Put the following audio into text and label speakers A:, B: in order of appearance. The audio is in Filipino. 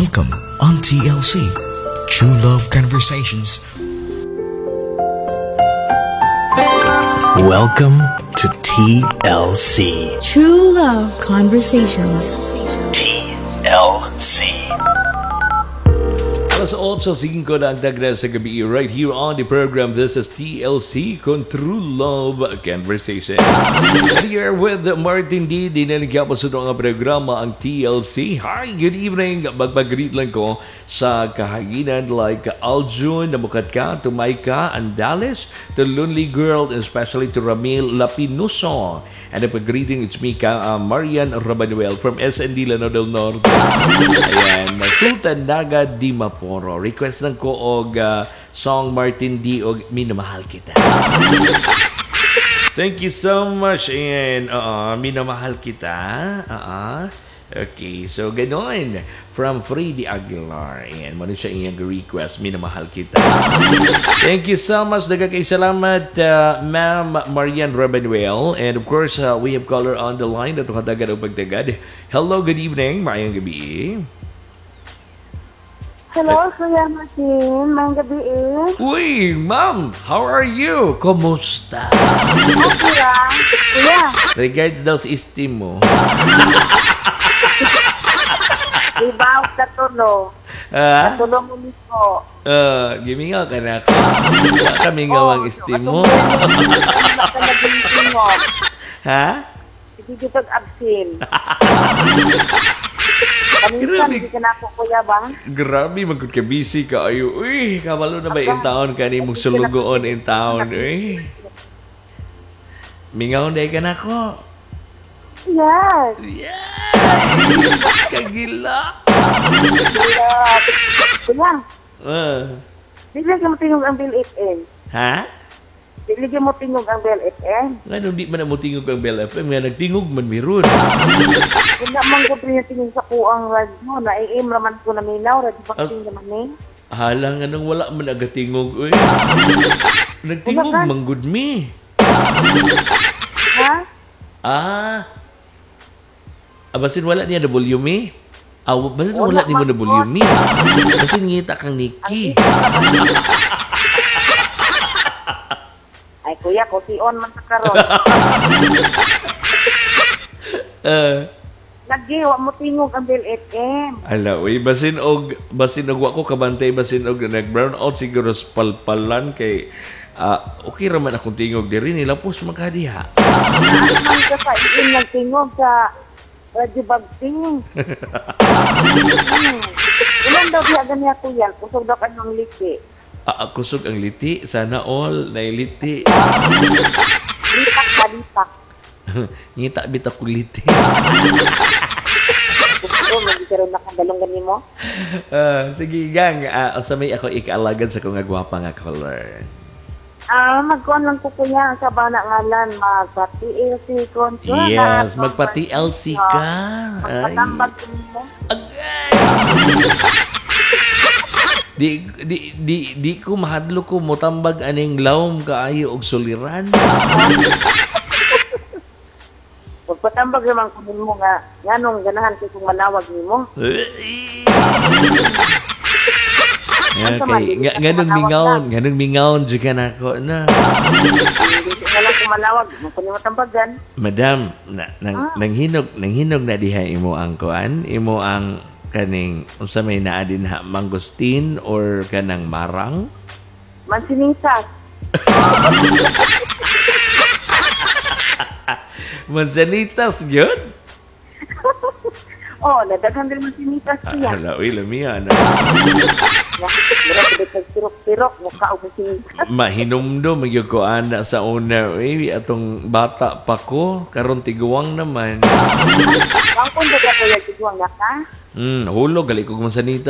A: Welcome on TLC, True Love Conversations.
B: Welcome to TLC.
C: True Love Conversations.
B: TLC.
D: Alas 8:05 na ang dagdag sa gabi right here on the program. This is TLC con True Love Conversation. And here with Martin D. Dinaligyan po sa nga programa ang TLC. Hi, good evening. Magpag-greet lang ko sa kahaginan like Aljun, Namukat ka, Tumayka, Andales, to Lonely Girl, especially to Ramil Lapinuso. And pag-greeting, it's me, Marian Rabanuel from SND Lanao del Norte. Ayan, Sultan Naga Di Maporo. Request lang ko og song Martin D. og Minamahal Kita. Thank you so much. And Minamahal Kita. Okay, so ganon. From Freddy Aguilar. Ayan, mano siya iyang request. Minamahal Kita. Thank you so much. Kay salamat, Ma'am Marian Rabanuel. And of course, we have caller on the line. Ito katagan o pagtagad. Hello, good evening. Maayong gabi.
E: Hello, Kuya Martin. Mayang gabi eh.
D: Uy, ma'am, how are you? Kumusta?
E: Okay lang. Kuya,
D: Regards daw sa esteem mo.
E: ibaw sa tulo.
D: Ha?
E: Sa tulo mo nito.
D: Gimingaw ka na ako. Wala kami ngawang esteem mo.
E: Wala ka nag-meeting mo.
D: Ha?
E: Hindi dito absin. Kaminsan,
D: Grabe.
E: hindi ka na ako, kuya ba?
D: Grabe, magkut ka busy ka. Ayo, uy, kabalo na ba in town ka ni mong sulugoon in town, uy. Mingaw na ka na ako.
E: Yes.
D: Yeah! Kagila!
E: Kuya, bigla ka mo tingog ang Bill FM.
D: Ha?
E: Bigla ka mo tingog ang Bill FM.
D: Nga nung di man na mo tingog ang Bell FM, nga nagtingog man meron.
E: Kung naman ko rin tingog sa kuang radyo, naiim naman ko na minaw, radyo bakting naman eh.
D: Hala nga nang wala man agatingog, uy. Nagtingog
E: Wala ka?
D: manggod mi.
E: Ha?
D: Basin wala niya na volume. Basin wala ni mo na volume. Basin ngita kang Nikki.
E: Ay, kuya, on man sa karon. Nagiwa mo tingog ang Bill FM.
D: Ala, uy, basin og wa ko kabantay, basin og nag-brown out siguro sa palpalan kay okay raman akong tingog diri nila po magkadiha.
E: Naman ka sa iin nagtingog sa Radyo Bagting. Ilan daw biyagan niya, kuya? Kusog daw ka ng liki.
D: Kusog ang liti, sana all nailiti.
E: Litak ka, litak.
D: Ngita bitak ko liti.
E: Gusto, magkikaroon na kang dalungan ni mo.
D: Sige gang, sa may ako ikaalagan sa kong gwapa nga color.
E: Magkuhan lang ko, kuya, sa bana ngalan, magpa-TLC control.
D: Yes, magpa-TLC ka. Ay.
E: Magpatambag mo.
D: Di ko mahadlo ko mo tambag aning lawom kaayo og suliran.
E: Magpatambag naman ko mo nga, nganong ganahan ko kung manawag ni mo.
D: Okay, ganung mingaon juga na ako na.
E: Hindi na lang kung manawag, magpanimatambagan.
D: Madam, nanghinog na diha imo ang kuan, imo ang kaning unsa may naa din ha mangustin or kanang marang?
E: Mansinisas.
D: Mansanitas gyud.
E: Nadaghan din mansinitas siya.
D: Hala, uy, lamiya na.
E: Mura ko dito pirok-pirok, mukha o mansinitas.
D: Mahinumdo, magyug ko ana sa una. Uy, atong bata pa ko, karon tiguwang naman.
E: Bangkon ba ka kuya, tiguang na ka?
D: Hulog, gali ko mansanita.